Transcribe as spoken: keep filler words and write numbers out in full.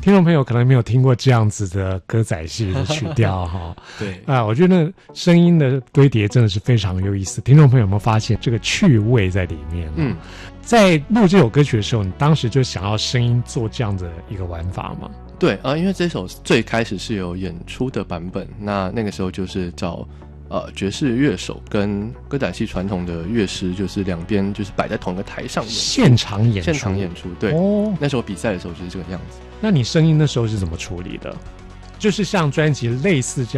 听众朋友可能没有听过这样子的歌仔戏的曲调哈。 对啊，我觉得声音的堆叠真的是非常有意思。听众朋友有没有发现这个趣味在里面？嗯，在录这首歌曲的时候，你当时就想要声音做这样的一个玩法吗？ 对啊、呃，因为这首最开始是有演出的版本，那那个时候就是找呃爵士乐手跟歌仔戏传统的乐师，就是两边就是摆在同一个台上演出， 现场演出， 现场演出。对，哦，那时候比赛的时候就是这个样子。 那你声音那时候是怎么处理的？就是像专辑类似这样